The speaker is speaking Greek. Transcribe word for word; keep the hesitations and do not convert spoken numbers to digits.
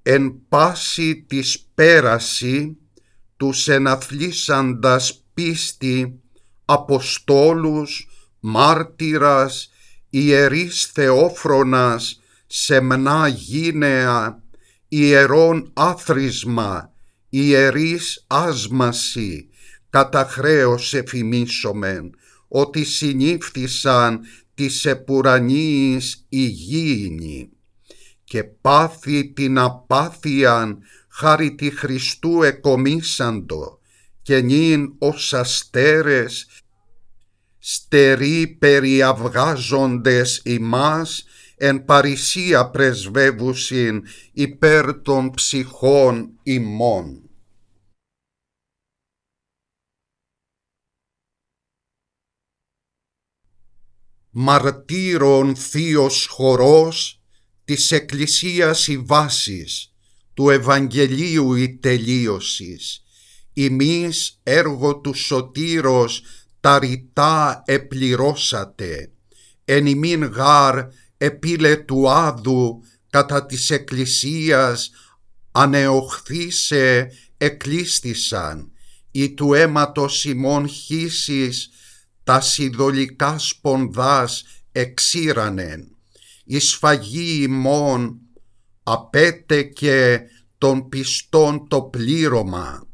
εν πάση της πέραση τους εναθλίσαντας πίστη αποστόλους, μάρτυρας, ιερείς Θεόφρονας, σεμνά γύναια, ιερών άθροισμα, ιερείς άσμαση, κατά χρέος εφημίσομεν, ότι συνήφθησαν της επουρανίης υγιεινη, και πάθη την απάθειαν χάρη τη Χριστού εκομίσαντο, και νυν ως αστέρες στεροί περιαυγάζοντες ημάς εν παρησία πρεσβεύουσιν υπέρ των ψυχών ημών. Μαρτύρων θείος χορός της Εκκλησίας η βάσης, του Ευαγγελίου η τελείωσης, ημείς έργο του σωτήρος τα ρητά επληρώσατε, εν ημίν γάρ επίλε του άδου κατά της Εκκλησίας ανεοχθήσε εκλίστησαν, ή του αίματος ημών χύσης τα σιδωλικά σπονδάς εξήρανεν, η σφαγή ημών απέτεκε των πιστών το πλήρωμα.